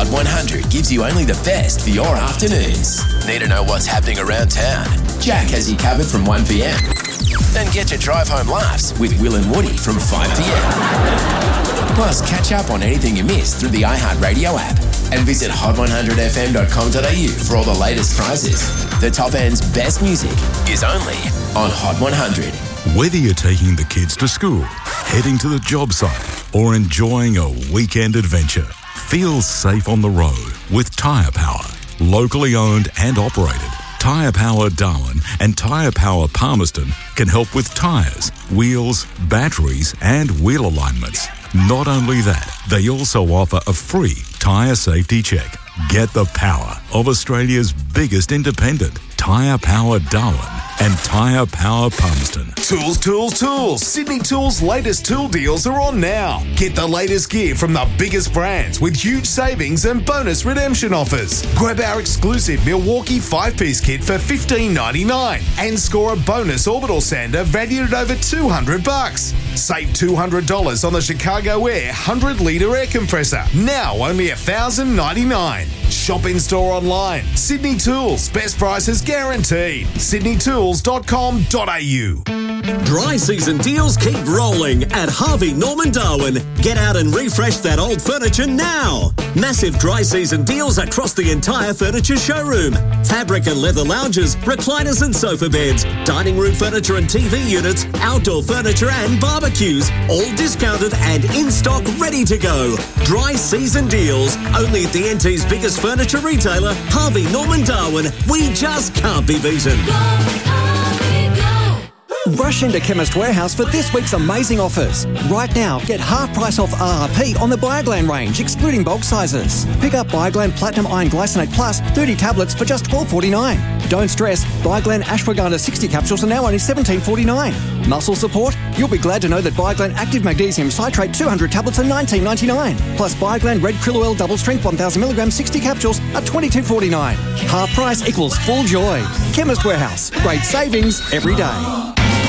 Hot 100 gives you only the best for your afternoons. Need to know what's happening around town? Jack has you covered from 1pm. And get your drive home laughs with Will and Woody from 5pm. Plus, catch up on anything you missed through the iHeartRadio app and visit hot100fm.com.au for all the latest prizes. The Top End's best music is only on Hot 100. Whether you're taking the kids to school, heading to the job site, or enjoying a weekend adventure, feel safe on the road with Tyre Power. Locally owned and operated, Tyre Power Darwin and Tyre Power Palmerston can help with tyres, wheels, batteries and wheel alignments. Not only that, they also offer a free tyre safety check. Get the power of Australia's biggest independent, Tyre Power Darwin and Tyre Power Palmerston. Tools, tools, tools. Sydney Tools' latest tool deals are on now. Get the latest gear from the biggest brands with huge savings and bonus redemption offers. Grab our exclusive Milwaukee 5-piece kit for $15.99 and score a bonus orbital sander valued at over $200. Save $200 on the Chicago Air 100-litre air compressor. Now only $1,099. Shop in store online. Sydney Tools. Best prices guaranteed. sydneytools.com.au. Dry season deals keep rolling at Harvey Norman Darwin. Get out and refresh that old furniture now. Massive dry season deals across the entire furniture showroom. Fabric and leather lounges, recliners and sofa beds, dining room furniture and TV units, outdoor furniture and barbecues, all discounted and in stock ready to go. Dry season deals, only at the NT's biggest furniture retailer, Harvey Norman Darwin. We just can't be beaten. Rush into Chemist Warehouse for this week's amazing offers. Right now, get half price off RRP on the Bioglan range, excluding bulk sizes. Pick up Bioglan Platinum Iron Glycinate Plus 30 tablets for just $12.49. Don't stress, Bioglan Ashwagandha 60 capsules are now only $17.49. Muscle support? You'll be glad to know that Bioglan Active Magnesium Citrate 200 tablets are $19.99. Plus Bioglan Red Krill Oil Double Strength 1000 milligram 60 capsules are $22.49. Half price equals full joy. Chemist Warehouse. Great savings every day.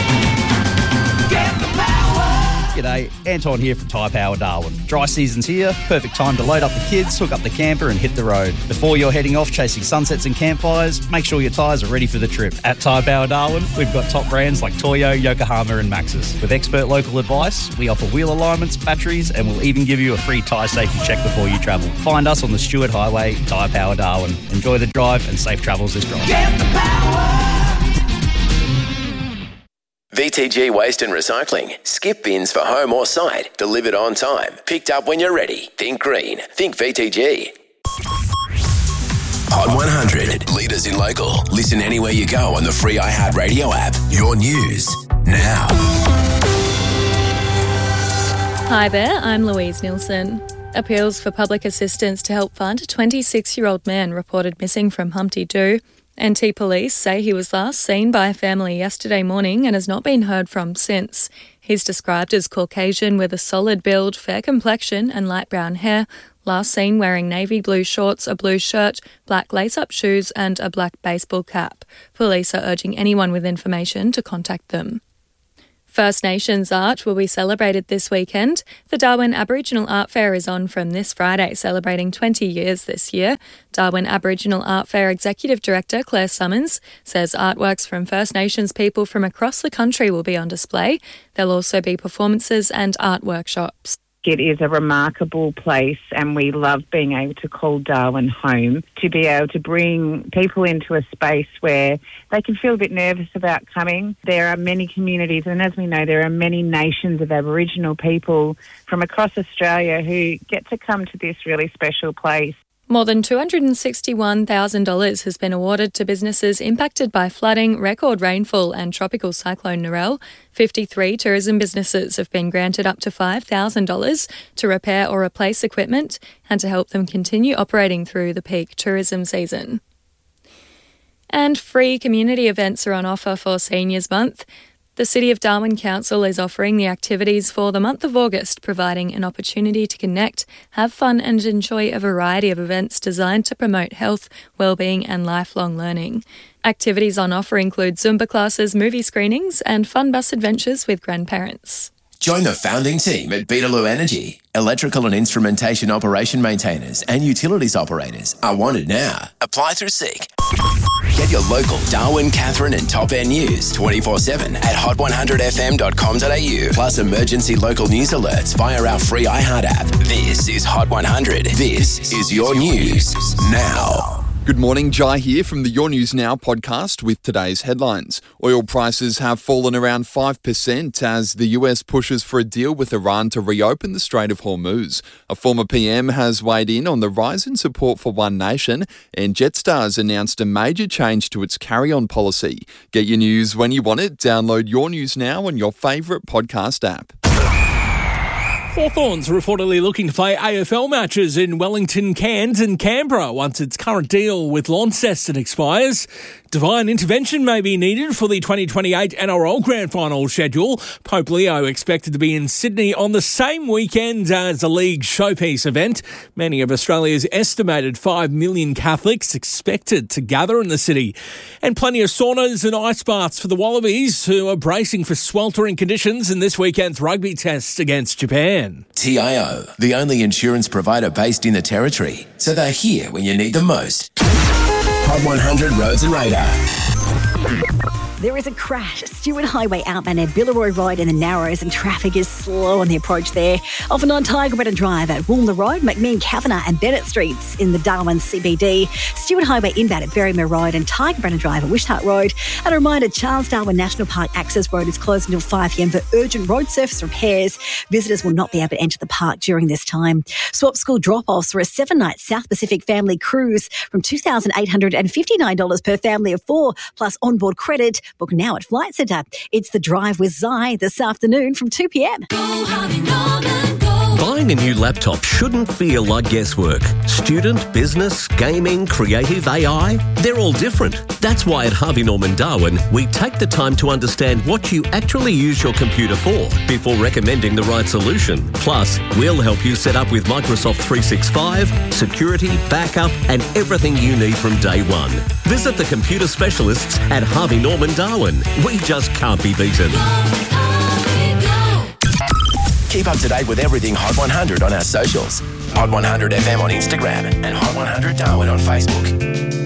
G'day, Anton here from Tyre Power Darwin. Dry season's here, perfect time to load up the kids, hook up the camper and hit the road. Before you're heading off chasing sunsets and campfires, make sure your tyres are ready for the trip. At Tyre Power Darwin, we've got top brands like Toyo, Yokohama and Maxxis. With expert local advice, we offer wheel alignments, batteries and we'll even give you a free tyre safety check before you travel. Find us on the Stewart Highway, Tyre Power Darwin. Enjoy the drive and safe travels this drive. Get the power! VTG Waste and Recycling. Skip bins for home or site. Delivered on time. Picked up when you're ready. Think green. Think VTG. Hot 100. Leaders in local. Listen anywhere you go on the free iHeartRadio app. Your news now. Hi there, I'm Louise Nilsson. Appeals for public assistance to help find a 26-year-old man reported missing from Humpty Doo. NT Police say he was last seen by a family yesterday morning and has not been heard from since. He's described as Caucasian with a solid build, fair complexion and light brown hair, last seen wearing navy blue shorts, a blue shirt, black lace-up shoes and a black baseball cap. Police are urging anyone with information to contact them. First Nations art will be celebrated this weekend. The Darwin Aboriginal Art Fair is on from this Friday, celebrating 20 years this year. Darwin Aboriginal Art Fair Executive Director Claire Summons says artworks from First Nations people from across the country will be on display. There'll also be performances and art workshops. It is a remarkable place and we love being able to call Darwin home, to be able to bring people into a space where they can feel a bit nervous about coming. There are many communities and as we know there are many nations of Aboriginal people from across Australia who get to come to this really special place. More than $261,000 has been awarded to businesses impacted by flooding, record rainfall and tropical cyclone Narelle. 53 tourism businesses have been granted up to $5,000 to repair or replace equipment and to help them continue operating through the peak tourism season. And free community events are on offer for Seniors Month. The City of Darwin Council is offering the activities for the month of August, providing an opportunity to connect, have fun and enjoy a variety of events designed to promote health, well-being and lifelong learning. Activities on offer include Zumba classes, movie screenings and fun bus adventures with grandparents. Join the founding team at Beetaloo Energy. Electrical and instrumentation operation maintainers and utilities operators are wanted now. Apply through Seek. Get your local Darwin, Catherine and Top End news 24/7 at hot100fm.com.au. Plus emergency local news alerts via our free iHeart app. This is Hot 100. This is your news now. Good morning, Jai here from the Your News Now podcast with today's headlines. Oil prices have fallen around 5% as the US pushes for a deal with Iran to reopen the Strait of Hormuz. A former PM has weighed in on the rise in support for One Nation, and Jetstar's announced a major change to its carry-on policy. Get your news when you want it. Download Your News Now on your favourite podcast app. Hawthorns reportedly looking to play AFL matches in Wellington, Cairns and Canberra once its current deal with Launceston expires. Divine intervention may be needed for the 2028 NRL Grand Final schedule. Pope Leo expected to be in Sydney on the same weekend as the league showpiece event. Many of Australia's estimated 5 million Catholics expected to gather in the city. And plenty of saunas and ice baths for the Wallabies, who are bracing for sweltering conditions in this weekend's rugby test against Japan. TIO, the only insurance provider based in the Territory, so they're here when you need them most. Hot 100 Roads and Radar. There is a crash. Stewart Highway outbound at Billeroi Road in the Narrows, and traffic is slow on the approach there. Often on Tiger Brennan Drive at Woolner Road, McMean, Kavanagh and Bennett Streets in the Darwin CBD. Stewart Highway inbound at Berrymere Road and Tiger Brennan Drive at Wishart Road. And a reminder, Charles Darwin National Park Access Road is closed until 5 p.m. for urgent road surface repairs. Visitors will not be able to enter the park during this time. Swap school drop-offs for a 7-night South Pacific family cruise from $2,859 per family of 4, plus onboard credit. Book now at Flight Centre. It's The Drive with Zai this afternoon from 2 p.m. Buying a new laptop shouldn't feel like guesswork. Student, business, gaming, creative, AI, they're all different. That's why at Harvey Norman Darwin, we take the time to understand what you actually use your computer for before recommending the right solution. Plus, we'll help you set up with Microsoft 365, security, backup, and everything you need from day one. Visit the computer specialists at Harvey Norman Darwin. We just can't be beaten. Keep up to date with everything Hot 100 on our socials. Hot 100 FM on Instagram and Hot 100 Darwin on Facebook.